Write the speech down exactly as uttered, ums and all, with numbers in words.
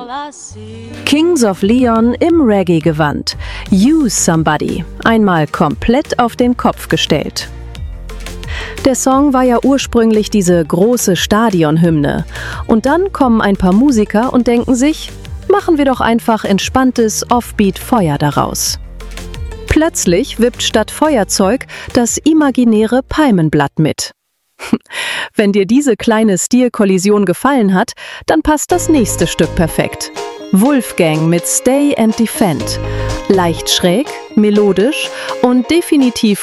Kings of Leon im Reggae-Gewand. Use Somebody. Einmal komplett auf den Kopf gestellt. Der Song war ja ursprünglich diese große Stadionhymne. Und dann kommen ein paar Musiker und denken sich, machen wir doch einfach entspanntes Offbeat-Feuer daraus. Plötzlich wippt statt Feuerzeug das imaginäre Palmenblatt mit. Wenn dir diese kleine Stilkollision gefallen hat, dann passt das nächste Stück perfekt. Wolfgang mit Stay and Defend. Leicht schräg, melodisch und definitiv